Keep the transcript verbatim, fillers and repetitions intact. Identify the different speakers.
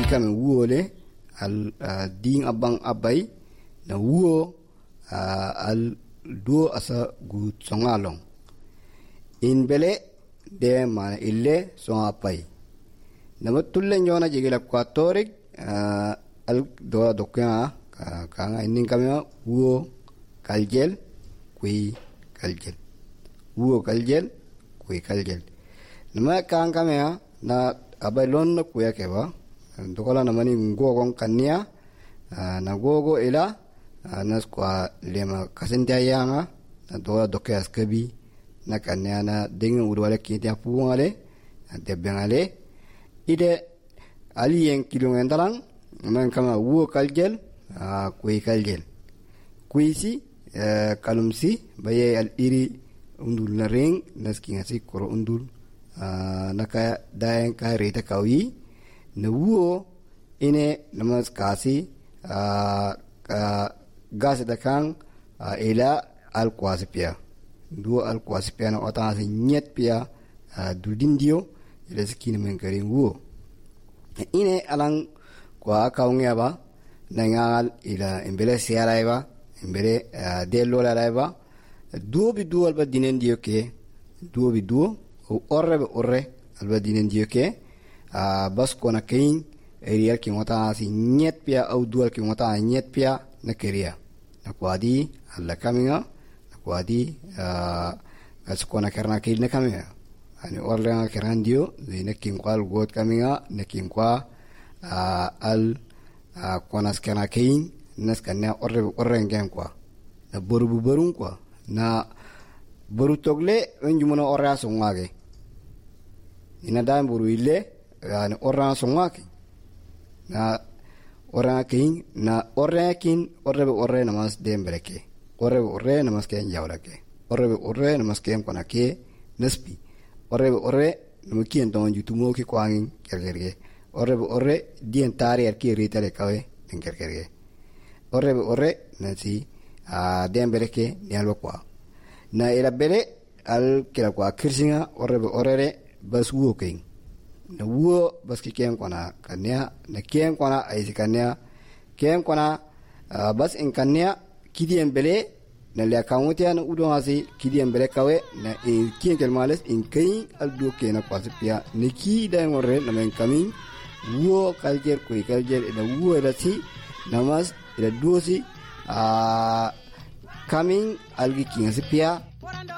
Speaker 1: kame wuole al uh, ding abang abai na wuo uh, al duo asa gu songalong in bele de mana ille songa pai nama tulle nyona jigila kwatorik uh, al do dokya uh, kanga inin kame wuo kaljel kui kaljel wuo kaljel kui kaljel nama kanga kame na abai lon na kuya keba dokola na mani ngogon kania uh, na gogo ila uh, nas kwa lema kasentia yanga na dola dokya skabi na kania na dingin urwale kitia puwale na debengale ide ali yang kilungen dalang man kama wuo kaljel uh, kui kaljel kui si uh, kalumsi baye al iri undul na ring naski ngasi koro undul uh, naka daeng ka reta kawi na wuo ine namas kasi uh, uh, gas da kang uh, ila al kwasipia duo al kwasipia na otasi nyet pia uh, dudindio ila skini menkari wuo ine alang kwa kaungia ba na ngal ila embele siara ba embele uh, delo la ba duo bi duo alba dinendio ke duo bi duo o orre be orre alba dinendio ke uh, bas kona kain erial ki ngota si nyet pia au dual ki ngota nyet pia na keria na kwadi alla kaminga na kwadi uh, as kona kerna kil na kaminga ani orle nga kerandio de kin kwal got kaminga ne kin kwa uh, al uh, kona skena kain nas kana orre orre ngem kwa na boru burun kwa na boru togle enjumona orra songage ina dan boru ile yani orra songake na orakin na orakin orrebe orre namas dembreke orrebe orre namas ken jawlake orrebe orre namas ken konake naspi orrebe orre namukien don jutumo ki kwangin kergerge orrebe orre dien tari arki ritale kawe kergerge orrebe orre nasi a dembreke nyalwa kwa na ila bele al kila kwa kirsinga orrebe orre bas wuoking na wuo baski kem kona kanya na kem kona aisi kanya kem kona uh, bas in kanya kidien bele na le kauntia na udo hasi kidien bele kawe na in kien kel males in kai al do ke na kwasipia ne ki da ngore na men kamin wuo kaljer ko kaljer na wuo da si namas ila dosi a uh, coming algi kinga sipia